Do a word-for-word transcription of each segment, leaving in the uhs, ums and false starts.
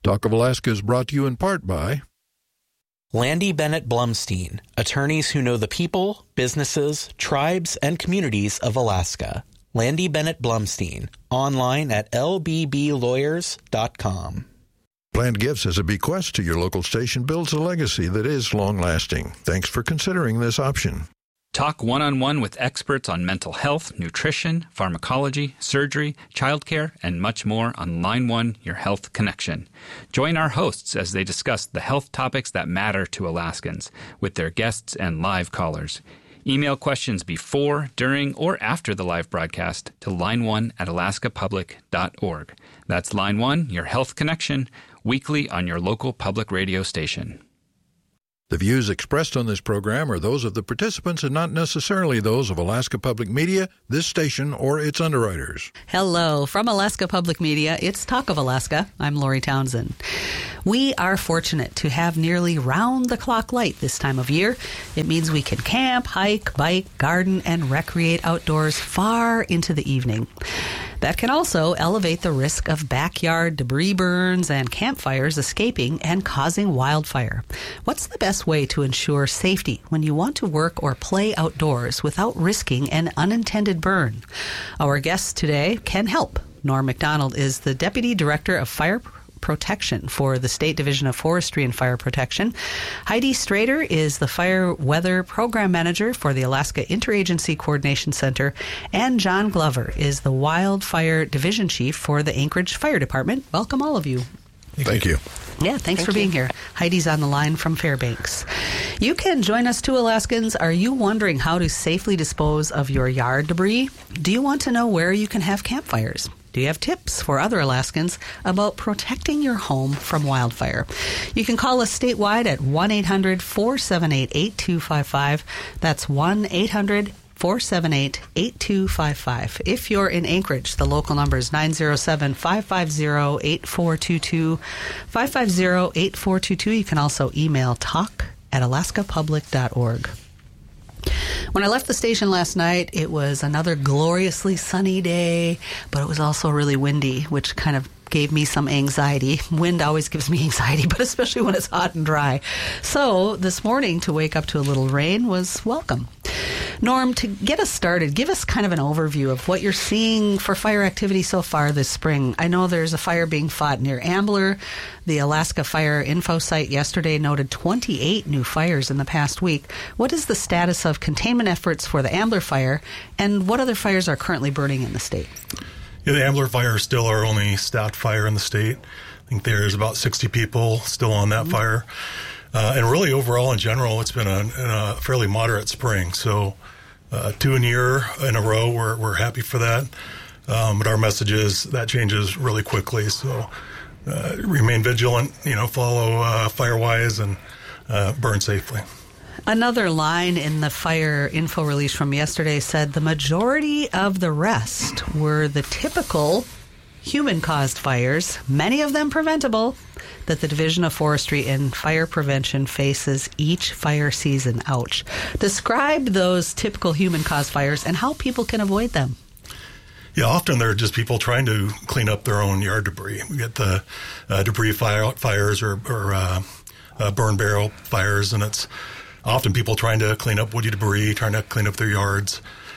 Talk of Alaska is brought to you in part by Landy Bennett Blumstein, attorneys who know the people, businesses, tribes, and communities of Alaska. Landy Bennett Blumstein, online at l b b lawyers dot com. Planned Gifts as a bequest to your local station builds a legacy that is long-lasting. Thanks for considering this option. Talk one-on-one with experts on mental health, nutrition, pharmacology, surgery, childcare, and much more on Line One, Your Health Connection. Join our hosts as they discuss the health topics that matter to Alaskans with their guests and live callers. Email questions before, during, or after the live broadcast to line one at alaska public dot org. That's Line One, Your Health Connection, weekly on your local public radio station. The views expressed on this program are those of the participants and not necessarily those of Alaska Public Media, this station, or its underwriters. Hello. From Alaska Public Media, it's Talk of Alaska. I'm Lori Townsend. We are fortunate to have nearly round-the-clock light this time of year. It means we can camp, hike, bike, garden, and recreate outdoors far into the evening. That can also elevate the risk of backyard debris burns and campfires escaping and causing wildfire. What's the best way to ensure safety when you want to work or play outdoors without risking an unintended burn? Our guest today can help. Norm McDonald is the Deputy Director of Fire Protection for the State Division of Forestry and Fire Protection. Heidi Strader is the Fire Weather Program Manager for the Alaska Interagency Coordination Center, and John Glover is the Wildfire Division Chief for the Anchorage Fire Department. Welcome, all of you. Thank you. Yeah, thanks Thank for being you. here. Heidi's on the line from Fairbanks. You can join us too, Alaskans. Are you wondering how to safely dispose of your yard debris? Do you want to know where you can have campfires? Do you have tips for other Alaskans about protecting your home from wildfire? You can call us statewide at one eight hundred four seven eight eight two five five. That's one eight hundred four seven eight eight two five five. If you're in Anchorage, the local number is nine zero seven five five zero eight four two two. five five zero eight four two two. You can also email talk at alaska public dot org. When I left the station last night, it was another gloriously sunny day, but it was also really windy, which kind of gave me some anxiety. Wind always gives me anxiety, but especially when it's hot and dry. So this morning, to wake up to a little rain was welcome. Norm, to get us started, give us kind of an overview of what you're seeing for fire activity so far this spring. I know there's a fire being fought near Ambler. The Alaska Fire Info site yesterday noted twenty-eight new fires in the past week. What is the status of containment efforts for the Ambler fire, and what other fires are currently burning in the state? Yeah, the Ambler fire is still our only staffed fire in the state. I think there's about sixty people still on that mm-hmm. fire. Uh, and really, overall, in general, it's been a, a fairly moderate spring. So uh, two in a year in a row, we're, we're happy for that. Um, but our message is that changes really quickly. So uh, remain vigilant, you know, follow uh, FireWise and uh, burn safely. Another line in the fire info release from yesterday said the majority of the rest were the typical human-caused fires, many of them preventable, that the Division of Forestry and Fire Prevention faces each fire season. Ouch. Describe those typical human-caused fires and how people can avoid them. Yeah, often they're just people trying to clean up their own yard debris. We get the uh, debris fire, fires or, or uh, uh, burn barrel fires, and it's often people trying to clean up woody debris, trying to clean up their yards.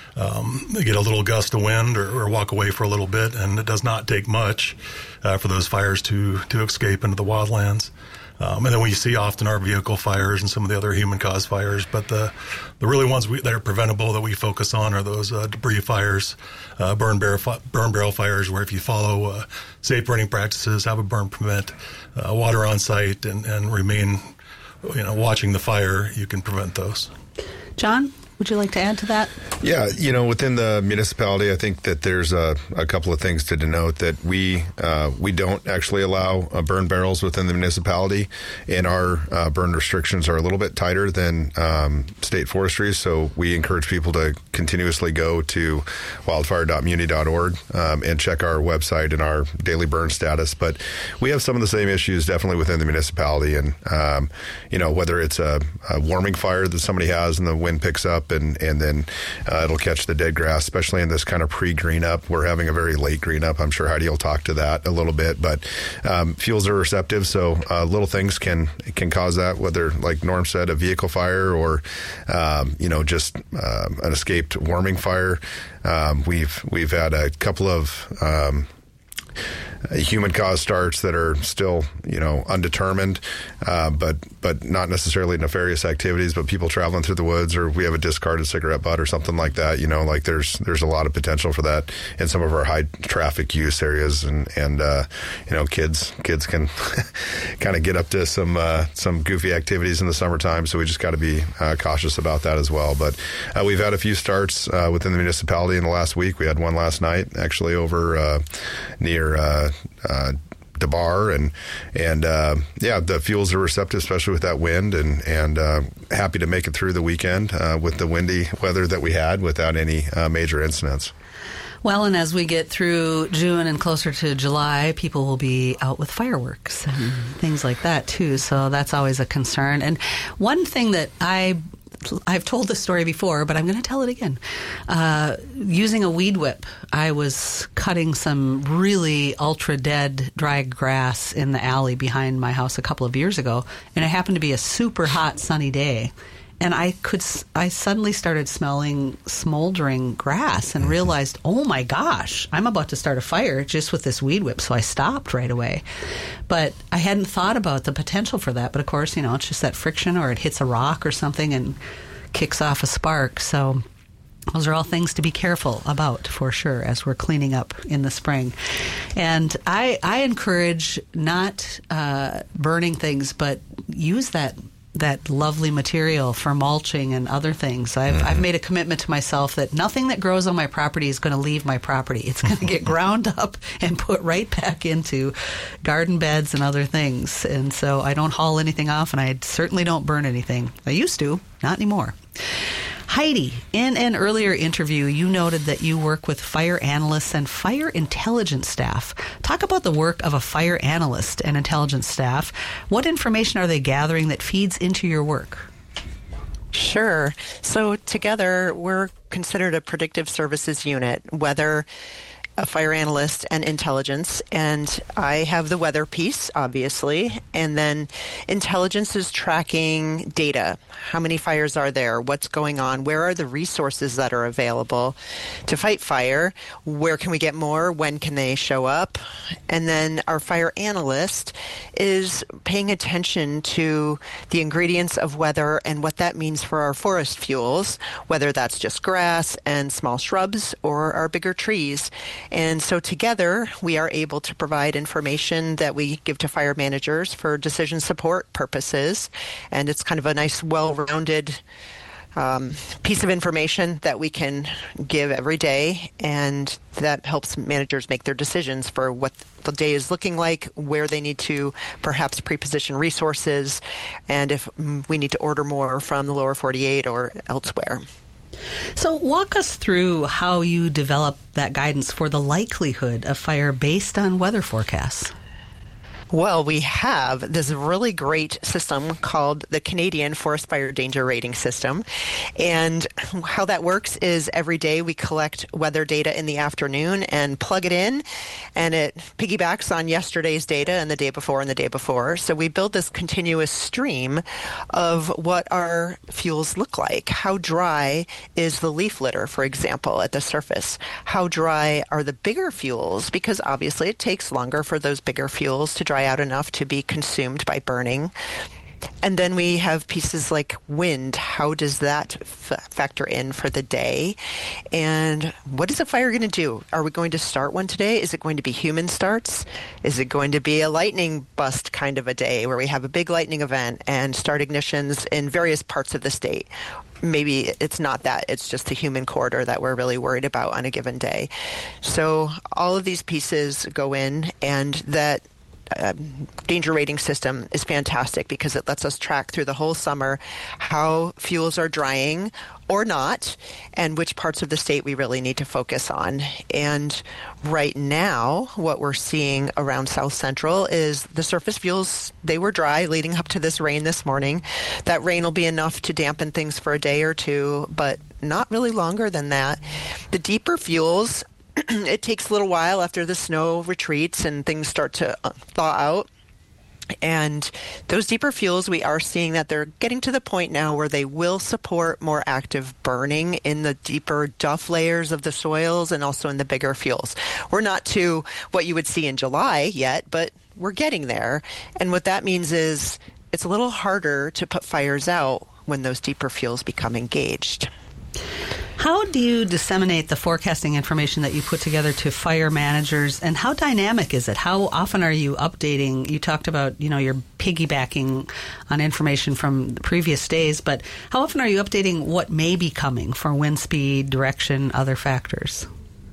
Um, they get a little gust of wind or, or walk away for a little bit, and it does not take much uh, for those fires to, to escape into the wildlands. Um, and then we see often our vehicle fires and some of the other human-caused fires, but the the really ones we, that are preventable that we focus on are those uh, debris fires, uh, burn barrel fi- burn barrel fires, where if you follow uh, safe burning practices, have a burn permit, uh, water on site, and, and remain, you know, watching the fire, you can prevent those. John, would you like to add to that? Yeah, you know, within the municipality, I think that there's a, a couple of things to denote that we uh, we don't actually allow uh, burn barrels within the municipality, and our uh, burn restrictions are a little bit tighter than um, state forestry. So we encourage people to continuously go to wildfire dot muni dot org um, and check our website and our daily burn status. But we have some of the same issues definitely within the municipality, and um, you know, whether it's a, a warming fire that somebody has and the wind picks up, up, and, and then uh, it'll catch the dead grass, especially in this kind of pre-green up. We're having a very late green up. I'm sure Heidi will talk to that a little bit, but um, fuels are receptive, so uh, little things can can cause that, whether, like Norm said, a vehicle fire or, um, you know, just uh, an escaped warming fire. Um, we've we've had a couple of um, human-caused starts that are still, you know, undetermined, uh, but but not necessarily nefarious activities, but people traveling through the woods, or we have a discarded cigarette butt or something like that. You know, like there's there's a lot of potential for that in some of our high traffic use areas, and and uh, you know, kids kids can kind of get up to some uh, some goofy activities in the summertime, so we just got to be uh, cautious about that as well. But uh, we've had a few starts uh, within the municipality in the last week. We had one last night, actually, over uh, near Uh, uh, DeBar, and and uh, yeah, the fuels are receptive, especially with that wind, and and uh, happy to make it through the weekend uh, with the windy weather that we had without any uh, major incidents. Well, and as we get through June and closer to July, people will be out with fireworks and things like that too. So that's always a concern. And one thing that I I've told this story before, but I'm going to tell it again. Uh, using a weed whip, I was cutting some really ultra dead dry grass in the alley behind my house a couple of years ago, and it happened to be a super hot sunny day. And I could, I suddenly started smelling smoldering grass and realized, oh my gosh, I'm about to start a fire just with this weed whip. So I stopped right away. But I hadn't thought about the potential for that. But of course, you know, it's just that friction, or it hits a rock or something and kicks off a spark. So those are all things to be careful about, for sure, as we're cleaning up in the spring. And I, I encourage not uh, burning things, but use that that lovely material for mulching and other things. I've, mm-hmm. I've made a commitment to myself that nothing that grows on my property is going to leave my property. It's going to get ground up and put right back into garden beds and other things. And so I don't haul anything off, and I certainly don't burn anything. I used to, not anymore. Heidi, in an earlier interview, you noted that you work with fire analysts and fire intelligence staff. Talk about the work of a fire analyst and intelligence staff. What information are they gathering that feeds into your work? Sure. So together, we're considered a predictive services unit, whether a fire analyst and intelligence, and I have the weather piece, obviously, and then intelligence is tracking data. How many fires are there? What's going on? Where are the resources that are available to fight fire? Where can we get more? When can they show up? And then our fire analyst is paying attention to the ingredients of weather and what that means for our forest fuels, whether that's just grass and small shrubs or our bigger trees. And so together, we are able to provide information that we give to fire managers for decision support purposes. And it's kind of a nice, well-rounded um, piece of information that we can give every day. And that helps managers make their decisions for what the day is looking like, where they need to perhaps pre-position resources, and if we need to order more from the lower forty-eight or elsewhere. So walk us through how you develop that guidance for the likelihood of fire based on weather forecasts. Well, we have this really great system called the Canadian Forest Fire Danger Rating System. And how that works is every day we collect weather data in the afternoon and plug it in, and it piggybacks on yesterday's data and the day before and the day before. So we build this continuous stream of what our fuels look like. How dry is the leaf litter, for example, at the surface? How dry are the bigger fuels? Because obviously it takes longer for those bigger fuels to dry out enough to be consumed by burning. And then we have pieces like wind. How does that f- factor in for the day? And what is a fire going to do? Are we going to start one today? Is it going to be human starts? Is it going to be a lightning bust kind of a day where we have a big lightning event and start ignitions in various parts of the state? Maybe it's not that. It's just the human corridor that we're really worried about on a given day. So all of these pieces go in, and that uh, danger rating system is fantastic because it lets us track through the whole summer how fuels are drying or not, and which parts of the state we really need to focus on. And right now, what we're seeing around South Central is the surface fuels, they were dry leading up to this rain this morning. That rain will be enough to dampen things for a day or two, but not really longer than that. The deeper fuels, it takes a little while after the snow retreats and things start to thaw out. And those deeper fuels, we are seeing that they're getting to the point now where they will support more active burning in the deeper duff layers of the soils and also in the bigger fuels. We're not to what you would see in July yet, but we're getting there. And what that means is it's a little harder to put fires out when those deeper fuels become engaged. How do you disseminate the forecasting information that you put together to fire managers, and how dynamic is it? How often are you updating? You talked about, you know, you're piggybacking on information from the previous days, but how often are you updating what may be coming for wind speed, direction, other factors?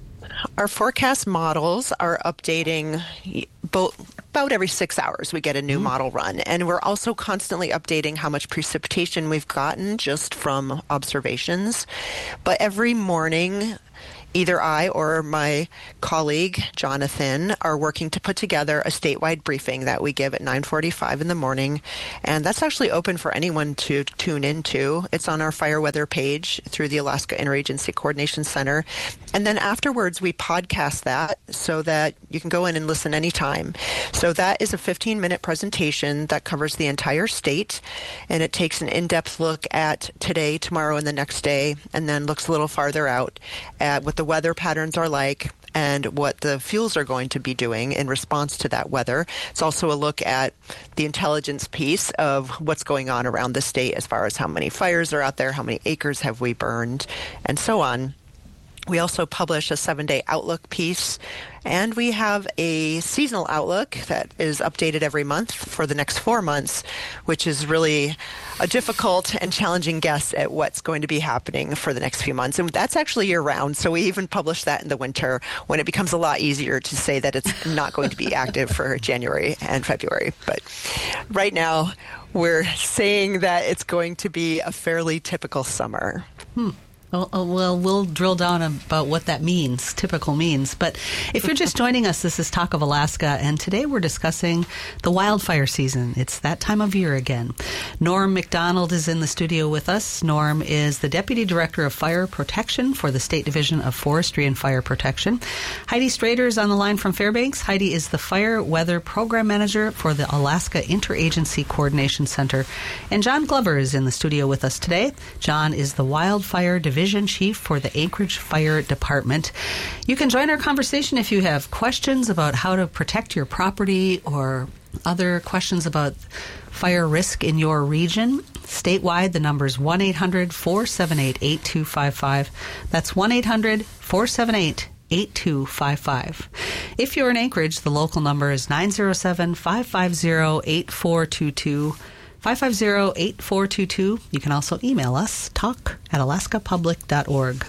Our forecast models are updating both about every six hours. We get a new mm-hmm. model run, and we're also constantly updating how much precipitation we've gotten just from observations. But every morning, either I or my colleague, Jonathan, are working to put together a statewide briefing that we give at nine forty-five in the morning. And that's actually open for anyone to tune into. It's on our fire weather page through the Alaska Interagency Coordination Center. And then afterwards, we podcast that so that you can go in and listen anytime. So that is a fifteen-minute presentation that covers the entire state, and it takes an in-depth look at today, tomorrow, and the next day, and then looks a little farther out at what the weather patterns are like and what the fuels are going to be doing in response to that weather. It's also a look at the intelligence piece of what's going on around the state as far as how many fires are out there, how many acres have we burned, and so on. We also publish a seven-day outlook piece, and we have a seasonal outlook that is updated every month for the next four months, which is really a difficult and challenging guess at what's going to be happening for the next few months. And that's actually year-round, so we even publish that in the winter when it becomes a lot easier to say that it's not going to be active for January and February. But right now, we're saying that it's going to be a fairly typical summer. Hmm. Well, well, we'll drill down about what that means, typical means. But if you're just joining us, this is Talk of Alaska, and today we're discussing the wildfire season. It's that time of year again. Norm McDonald is in the studio with us. Norm is the Deputy Director of Fire Protection for the State Division of Forestry and Fire Protection. Heidi Strader is on the line from Fairbanks. Heidi is the Fire Weather Program Manager for the Alaska Interagency Coordination Center. And John Glover is in the studio with us today. John is the Wildfire Division Chief for the Anchorage Fire Department. You can join our conversation if you have questions about how to protect your property or other questions about fire risk in your region. Statewide, the number is one eight hundred four seven eight eight two five five. That's one eight hundred four seven eight eight two five five. If you're in Anchorage, the local number is nine zero seven, five five zero, eight four two two. five five zero, eight four two two. You can also email us, talk at alaska public dot org.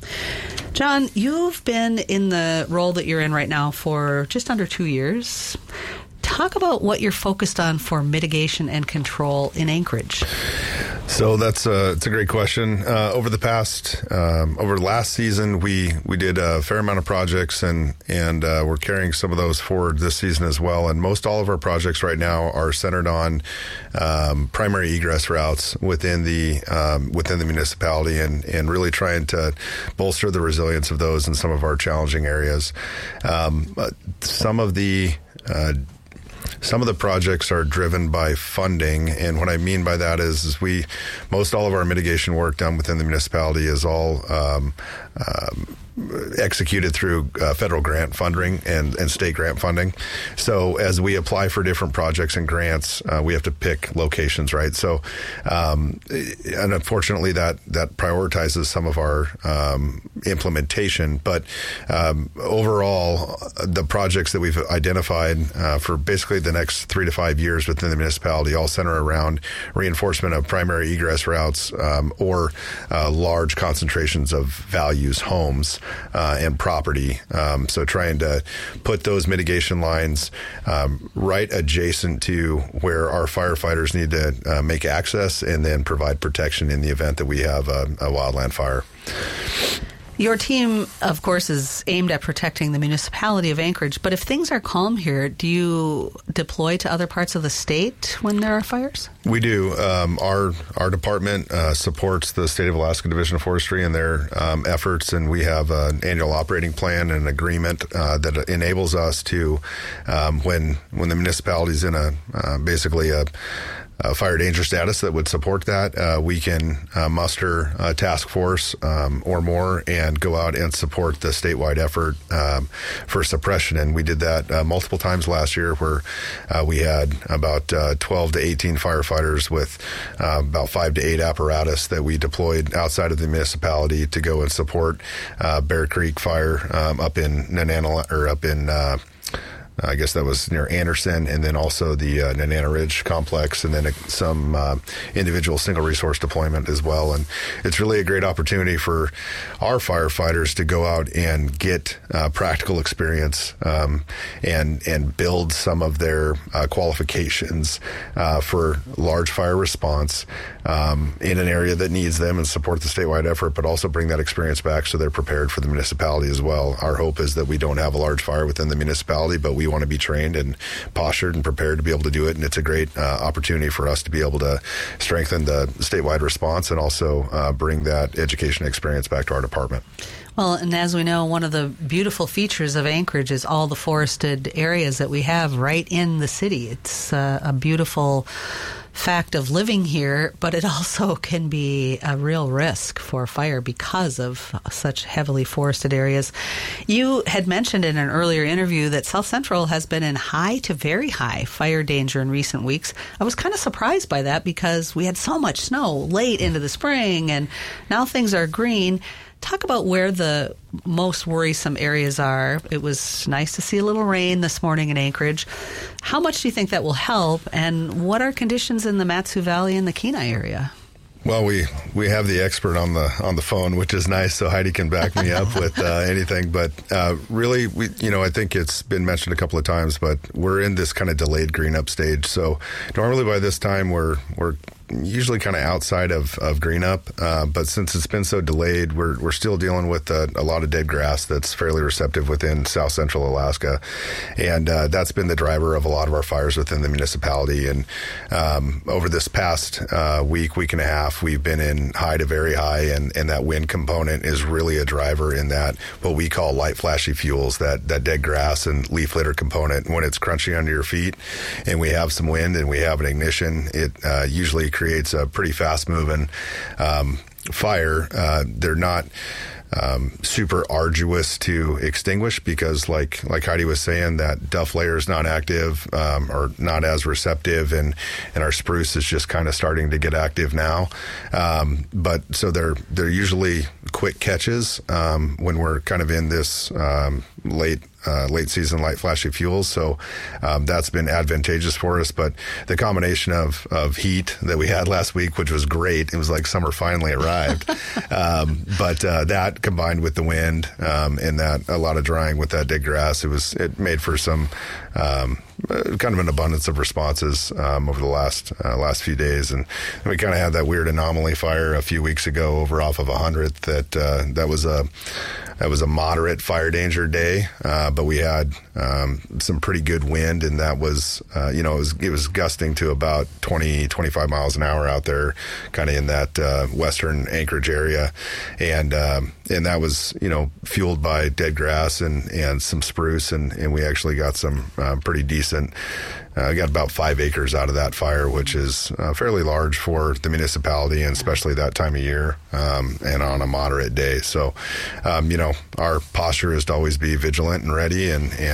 John, you've been in the role that you're in right now for just under two years. Talk about what you're focused on for mitigation and control in Anchorage. So that's a, it's a great question. Uh, over the past, um, over last season, we, we did a fair amount of projects, and and uh, we're carrying some of those forward this season as well. And most all of our projects right now are centered on um, primary egress routes within the um, within the municipality, and, and really trying to bolster the resilience of those in some of our challenging areas. Um, some of the uh, Some of the projects are driven by funding, and what I mean by that is, is we, most all of our mitigation work done within the municipality is all um, um, executed through uh, federal grant funding and, and state grant funding. So as we apply for different projects and grants, uh, we have to pick locations, right? So, um, and unfortunately, that that prioritizes some of our um, implementation. But um, overall, the projects that we've identified uh, for basically the next three to five years within the municipality all center around reinforcement of primary egress routes um, or uh, large concentrations of values homes. uh, and property. Um, so trying to put those mitigation lines um, right adjacent to where our firefighters need to uh, make access and then provide protection in the event that we have a, a wildland fire. Your team, of course, is aimed at protecting the municipality of Anchorage, but if things are calm here, do you deploy to other parts of the state when there are fires? We do. Um, our our department uh, supports the State of Alaska Division of Forestry in their um, efforts, and we have an annual operating plan and an agreement uh, that enables us to, um, when when the municipality is in a uh, basically a Uh, fire danger status that would support that, uh, we can uh, muster a task force um, or more and go out and support the statewide effort um, for suppression. And we did that uh, multiple times last year, where uh, we had about uh, twelve to eighteen firefighters with uh, about five to eight apparatus that we deployed outside of the municipality to go and support uh, Bear Creek Fire um, up in Nanana, or up in uh, I guess that was near Anderson, and then also the uh, Nanana Ridge complex, and then uh, some uh, individual single resource deployment as well. And it's really a great opportunity for our firefighters to go out and get uh, practical experience um, and and build some of their uh, qualifications uh, for large fire response um, in an area that needs them, and support the statewide effort, but also bring that experience back so they're prepared for the municipality as well. Our hope is that we don't have a large fire within the municipality, but we want to be trained and postured and prepared to be able to do it. And it's a great uh, opportunity for us to be able to strengthen the statewide response and also uh, bring that education experience back to our department. Well, and as we know, one of the beautiful features of Anchorage is all the forested areas that we have right in the city. It's uh, a beautiful fact of living here, but it also can be a real risk for fire because of such heavily forested areas. You had mentioned in an earlier interview that South Central has been in high to very high fire danger in recent weeks. I was kind of surprised by that because we had so much snow late into the spring, and now things are green. Talk about where the most worrisome areas are. It was nice to see a little rain this morning in Anchorage. How much do you think that will help, and what are conditions in the Mat-Su Valley and the Kenai area? Well, we, we have the expert on the on the phone, which is nice, so Heidi can back me up with uh, anything. But uh, really, we you know, I think it's been mentioned a couple of times, but we're in this kind of delayed green up stage. So normally by this time we're we're usually kind of outside of, of green up, uh, but since it's been so delayed, we're we're still dealing with a, a lot of dead grass that's fairly receptive within South Central Alaska, and uh, that's been the driver of a lot of our fires within the municipality. And um, over this past uh, week, week and a half, we've been in high to very high, and, and that wind component is really a driver in that what we call light flashy fuels, that, that dead grass and leaf litter component. When it's crunching under your feet and we have some wind and we have an ignition, it uh, usually creates a pretty fast-moving um, fire. Uh, they're not um, super arduous to extinguish because, like like Heidi was saying, that duff layer is not active um, or not as receptive, and, and our spruce is just kind of starting to get active now. Um, but so they're they're usually quick catches um, when we're kind of in this um, late. Uh, late season light flashy fuels, so um, that's been advantageous for us. But the combination of, of heat that we had last week, which was great, it was like summer finally arrived. um, but uh, that combined with the wind um, and that a lot of drying with that dead grass, it was it made for some um, kind of an abundance of responses um, over the last uh, last few days. And we kind of had that weird anomaly fire a few weeks ago over off of one hundredth. That uh, that was a That was a moderate fire danger day, uh, but we had um, some pretty good wind, and that was, uh, you know, it was, it was gusting to about twenty, twenty-five miles an hour out there, kind of in that uh, western Anchorage area, and um, and that was, you know, fueled by dead grass and, and some spruce, and, and we actually got some uh, pretty decent. I uh, got about five acres out of that fire, which is uh, fairly large for the municipality, and especially that time of year, um, and on a moderate day. So, um, you know, our posture is to always be vigilant and ready, and, and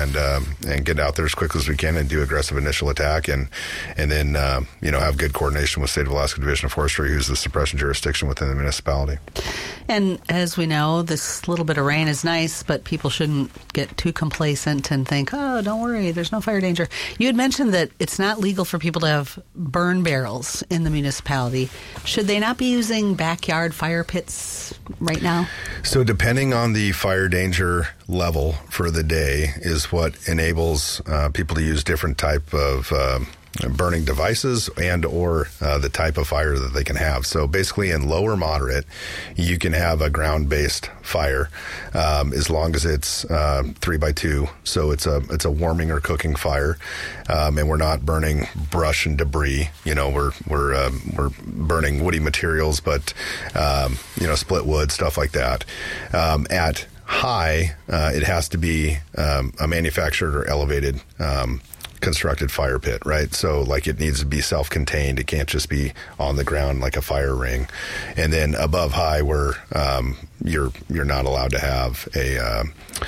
and um, and get out there as quickly as we can and do aggressive initial attack, and and then uh, you know have good coordination with State of Alaska Division of Forestry, who's the suppression jurisdiction within the municipality. And as we know, this little bit of rain is nice, but people shouldn't get too complacent and think, oh, don't worry, there's no fire danger. You had mentioned that it's not legal for people to have burn barrels in the municipality. Should they not be using backyard fire pits right now? So depending on the fire danger level for the day is what enables uh, people to use different type of uh, burning devices and or uh, the type of fire that they can have. So basically in low or moderate, you can have a ground-based fire um, as long as it's uh, three by two. So it's a it's a warming or cooking fire, um, and we're not burning brush and debris. You know, we're we're um, we're burning woody materials, but um, you know, split wood, stuff like that. Um, at high, uh, it has to be um, a manufactured or elevated um, constructed fire pit, right? So like it needs to be self-contained. It can't just be on the ground like a fire ring. And then above high, where um, you're you're not allowed to have a uh,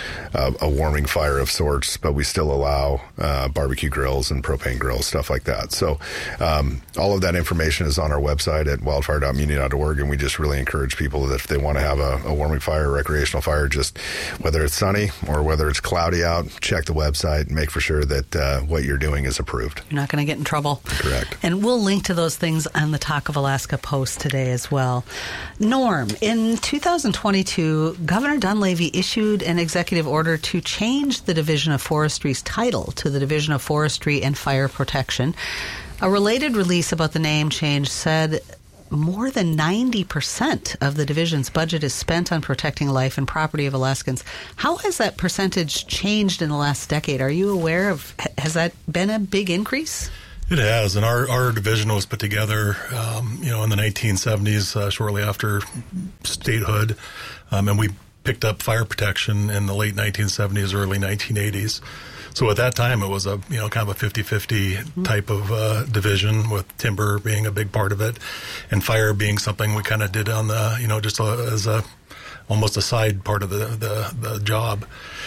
a, a warming fire of sorts, but we still allow uh, barbecue grills and propane grills, stuff like that. So um, all of that information is on our website at wildfire dot muni dot org, and we just really encourage people that if they want to have a, a warming fire, recreational fire, just whether it's sunny or whether it's cloudy out, check the website and make for sure that uh, what you're doing is approved. You're not going to get in trouble. Correct. And we'll link to those things on the Talk of Alaska post today as well. Norm, in two thousand twenty-two, Governor Dunleavy issued an executive order to change the Division of Forestry's title to the Division of Forestry and Fire Protection. A related release about the name change said more than ninety percent of the division's budget is spent on protecting life and property of Alaskans. How has that percentage changed in the last decade? Are you aware of, has that been a big increase? It has, and our, our division was put together, um, you know, in the nineteen seventies, uh, shortly after statehood, um, and we picked up fire protection in the late nineteen seventies, early nineteen eighties. So at that time, it was a you know kind of a fifty-fifty mm-hmm. type of uh, division, with timber being a big part of it, and fire being something we kind of did on the you know just a, as a almost a side part of the the, the job.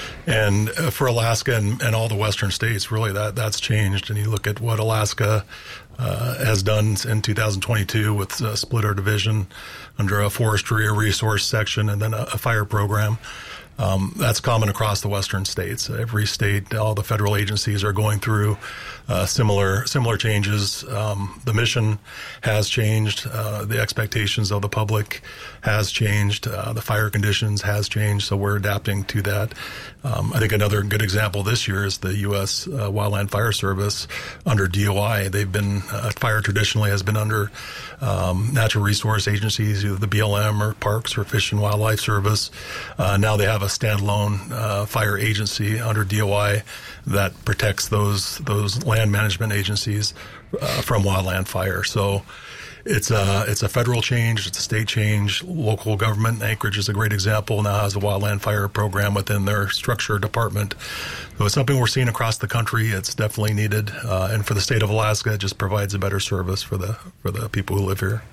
And uh, for Alaska and, and all the western states, really that that's changed. And you look at what Alaska uh, has done in two thousand twenty-two with uh, split our division under a forestry or resource section and then a, a fire program. Um, that's common across the western states. Every state, all the federal agencies are going through uh, similar similar changes. Um, the mission has changed. Uh, the expectations of the public has changed. Uh, the fire conditions has changed. So we're adapting to that. Um, I think another good example this year is the U S Uh, Wildland Fire Service under D O I. They've been uh, fire traditionally has been under um, natural resource agencies, either the B L M or Parks or Fish and Wildlife Service. Uh, now they have a standalone uh, fire agency under D O I that protects those those land management agencies uh, from wildland fire. So it's a it's a federal change, it's a state change. Local government, Anchorage is a great example, now has a wildland fire program within their structure department. So it's something we're seeing across the country. It's definitely needed, uh, and for the state of Alaska, it just provides a better service for the for the people who live here.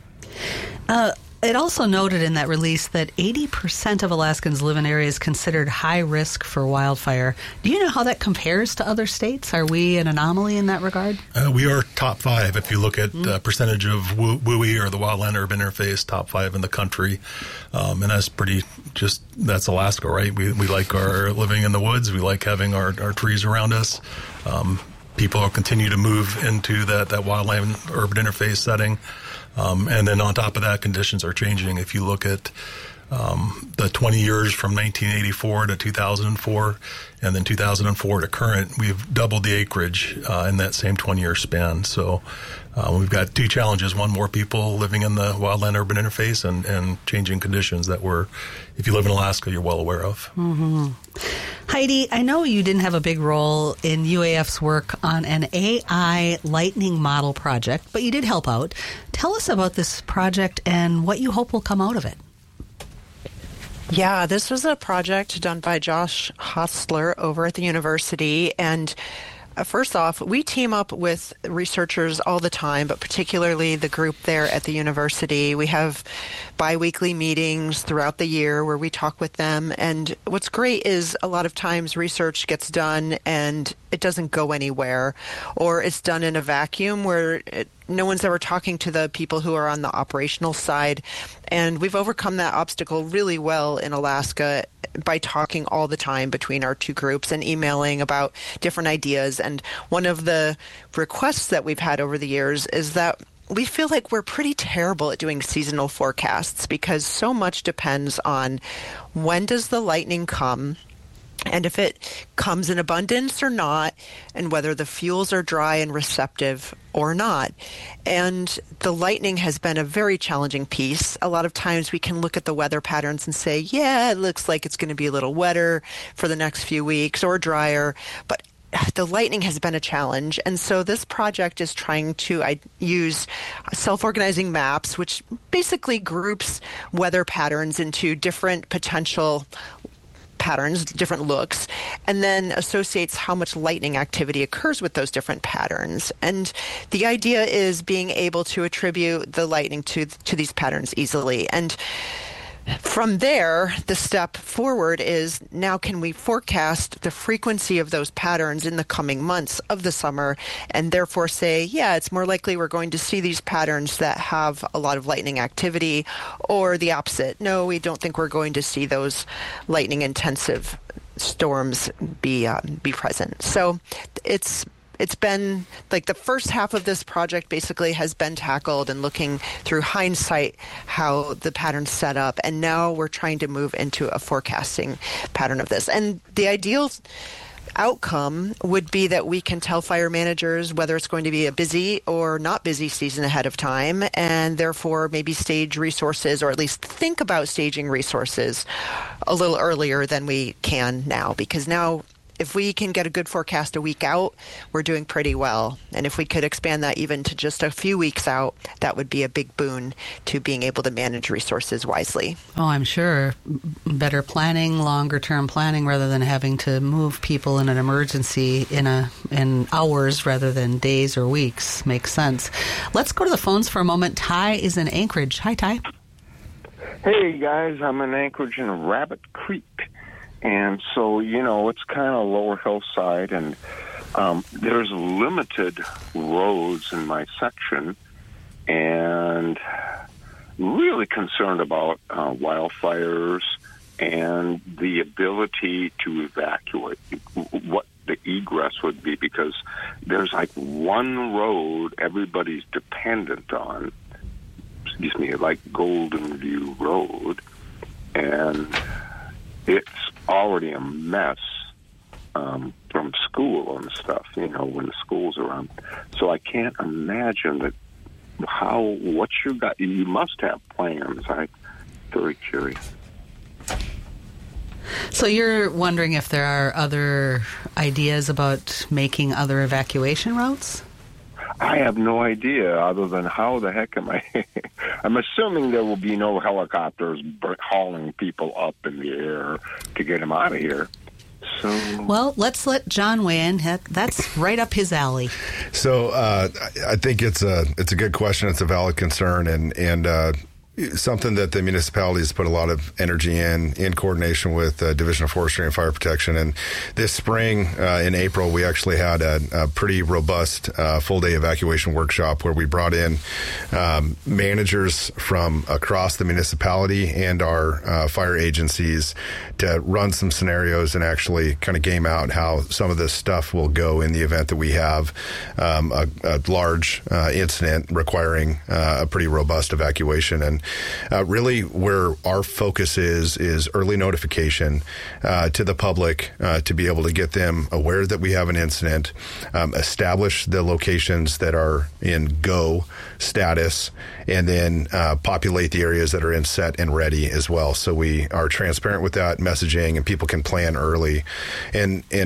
Uh, It also noted in that release that eighty percent of Alaskans live in areas considered high risk for wildfire. Do you know how that compares to other states? Are we an anomaly in that regard? Uh, we are top five. If you look at mm. uh, percentage of W U I or the Wildland Urban Interface, top five in the country. Um, and that's pretty just, that's Alaska, right? We we like our living in the woods. We like having our, our trees around us. Um, people continue to move into that, that Wildland Urban Interface setting. Um, and then on top of that, conditions are changing. If you look at um, the twenty years from nineteen eighty-four to two thousand four, and then two thousand four to current, we've doubled the acreage uh, in that same twenty-year span. So uh, we've got two challenges: one, more people living in the wildland urban interface, and, and changing conditions that we're, if you live in Alaska, you're well aware of. Mm-hmm. Heidi, I know you didn't have a big role in U A F's work on an A I lightning model project, but you did help out. Tell us about this project and what you hope will come out of it. Yeah, this was a project done by Josh Hostler over at the university, and First off, we team up with researchers all the time, but particularly the group there at the university. We have biweekly meetings throughout the year where we talk with them. And what's great is a lot of times research gets done and it doesn't go anywhere, or it's done in a vacuum where it, no one's ever talking to the people who are on the operational side. And we've overcome that obstacle really well in Alaska by talking all the time between our two groups and emailing about different ideas. And one of the requests that we've had over the years is that we feel like we're pretty terrible at doing seasonal forecasts because so much depends on when does the lightning come, and if it comes in abundance or not, and whether the fuels are dry and receptive or not. And the lightning has been a very challenging piece. A lot of times we can look at the weather patterns and say, yeah, it looks like it's going to be a little wetter for the next few weeks or drier, but the lightning has been a challenge. And so this project is trying to I, use self-organizing maps, which basically groups weather patterns into different potential patterns, different looks, and then associates how much lightning activity occurs with those different patterns. And the idea is being able to attribute the lightning to to these patterns easily. And from there, the step forward is now can we forecast the frequency of those patterns in the coming months of the summer and therefore say, yeah, it's more likely we're going to see these patterns that have a lot of lightning activity, or the opposite. No, we don't think we're going to see those lightning intensive storms be uh, be present. So it's It's been like the first half of this project basically has been tackled and looking through hindsight how the pattern's set up. And now we're trying to move into a forecasting pattern of this. And the ideal outcome would be that we can tell fire managers whether it's going to be a busy or not busy season ahead of time, and therefore maybe stage resources, or at least think about staging resources a little earlier than we can now, because now if we can get a good forecast a week out, we're doing pretty well. And if we could expand that even to just a few weeks out, that would be a big boon to being able to manage resources wisely. Oh, I'm sure. Better planning, longer term planning, rather than having to move people in an emergency in a in hours rather than days or weeks makes sense. Let's go to the phones for a moment. Ty is in Anchorage. Hi, Ty. Hey, guys. I'm in Anchorage in Rabbit Creek. And so, you know, it's kind of lower hillside, and um, there's limited roads in my section, and really concerned about uh, wildfires and the ability to evacuate, what the egress would be, because there's like one road everybody's dependent on, excuse me, like Golden View Road, and it's already a mess um, from school and stuff, you know, when the school's around. So I can't imagine that how, what you got, you must have plans. I'm very curious. So you're wondering if there are other ideas about making other evacuation routes? I have no idea, other than how the heck am I? I'm assuming there will be no helicopters hauling people up in the air to get them out of here. So, well, let's let John weigh in. That's right up his alley. So uh, I think it's a it's a good question. It's a valid concern, and and. Uh, something that the municipalities put a lot of energy in, in coordination with uh, Division of Forestry and Fire Protection. And this spring, uh, in April, we actually had a, a pretty robust uh, full-day evacuation workshop where we brought in um, managers from across the municipality and our uh, fire agencies to run some scenarios and actually kind of game out how some of this stuff will go in the event that we have um, a, a large uh, incident requiring uh, a pretty robust evacuation. And Uh, really, where our focus is is early notification uh, to the public uh, to be able to get them aware that we have an incident, um, establish the locations that are in go status, and then uh, populate the areas that are in set and ready as well. So we are transparent with that messaging, and people can plan early. And and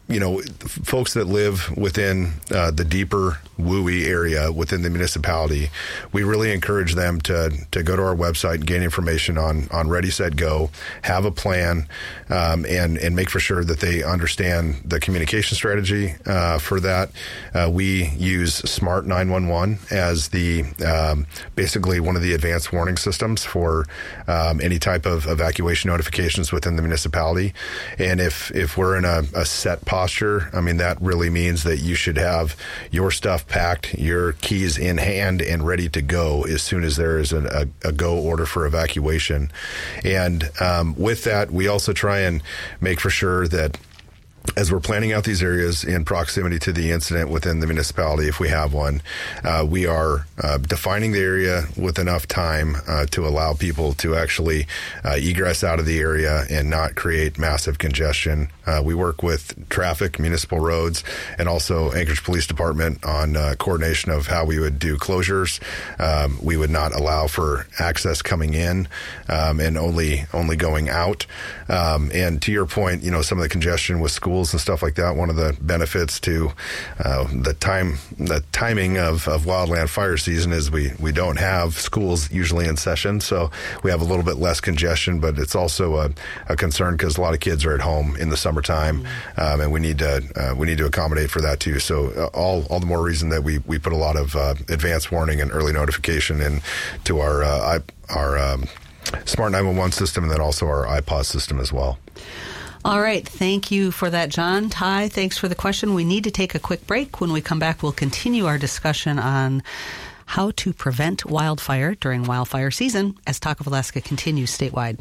you know, folks that live within uh, the deeper W U I area within the municipality, we really encourage them to to go to our website and gain information on on Ready, Set, Go, have a plan, um, and and make for sure that they understand the communication strategy uh, for that. Uh, we use Smart nine one one as the um, basically one of the advanced warning systems for um, any type of evacuation notifications within the municipality. And if if we're in a, a set posture, I mean, that really means that you should have your stuff packed, your keys in hand and ready to go as soon as there is a, a, a go order for evacuation. And um, with that, we also try and make for sure that as we're planning out these areas in proximity to the incident within the municipality, if we have one, uh, we are uh, defining the area with enough time uh, to allow people to actually uh, egress out of the area and not create massive congestion. Uh, we work with traffic, municipal roads, and also Anchorage Police Department on uh, coordination of how we would do closures. Um, we would not allow for access coming in um, and only only going out. Um, and to your point, you know, some of the congestion with schools and stuff like that, one of the benefits to uh, the time, the timing of, of wildland fire season is we, we don't have schools usually in session, so we have a little bit less congestion, but it's also a, a concern because a lot of kids are at home in the summertime, mm-hmm. um, and we need to uh, we need to accommodate for that too. So uh, all all the more reason that we, we put a lot of uh, advanced warning and early notification into our uh, our um, Smart nine one one system, and then also our I P O S system as well. All right. Thank you for that, John. Ty, thanks for the question. We need to take a quick break. When we come back, we'll continue our discussion on how to prevent wildfire during wildfire season as Talk of Alaska continues statewide.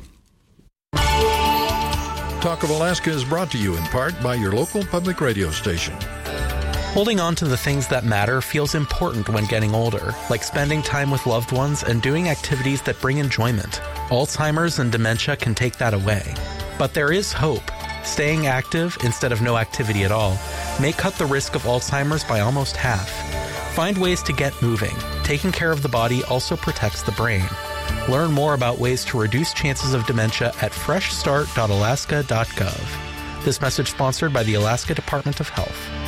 Talk of Alaska is brought to you in part by your local public radio station. Holding on to the things that matter feels important when getting older, like spending time with loved ones and doing activities that bring enjoyment. Alzheimer's and dementia can take that away. But there is hope. Staying active instead of no activity at all may cut the risk of Alzheimer's by almost half. Find ways to get moving. Taking care of the body also protects the brain. Learn more about ways to reduce chances of dementia at fresh start dot alaska dot gov. This message sponsored by the Alaska Department of Health.